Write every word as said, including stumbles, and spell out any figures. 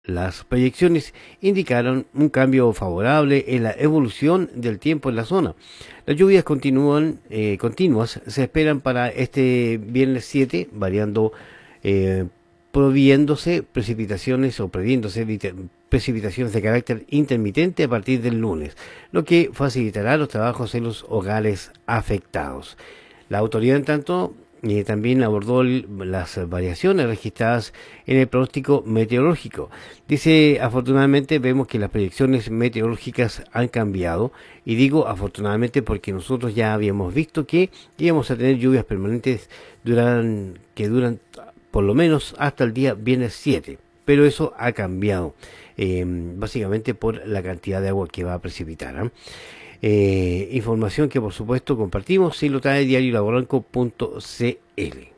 Las proyecciones indicaron un cambio favorable en la evolución del tiempo en la zona. Las lluvias continúan, eh, continuas se esperan para este viernes siete, variando, eh, proviéndose precipitaciones o previéndose vite- precipitaciones de carácter intermitente a partir del lunes, lo que facilitará los trabajos en los hogares afectados. La autoridad, en tanto, eh, también abordó el- las variaciones registradas en el pronóstico meteorológico. Dice, afortunadamente vemos que las proyecciones meteorológicas han cambiado, y digo afortunadamente porque nosotros ya habíamos visto que íbamos a tener lluvias permanentes duran, que duran por lo menos hasta el día viernes siete, pero eso ha cambiado, eh, básicamente por la cantidad de agua que va a precipitar, ¿ah? Eh, información que por supuesto compartimos si lo trae diario la barranco punto c l.